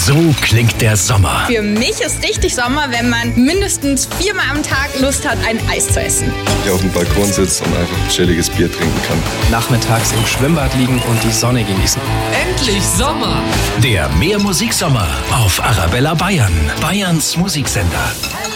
So klingt der Sommer. Für mich ist richtig Sommer, wenn man mindestens 4-mal am Tag Lust hat, ein Eis zu essen. Hier auf dem Balkon sitzt und einfach ein chilliges Bier trinken kann. Nachmittags im Schwimmbad liegen und die Sonne genießen. Endlich Sommer! Der Mehr Musiksommer auf Arabella Bayern, Bayerns Musiksender.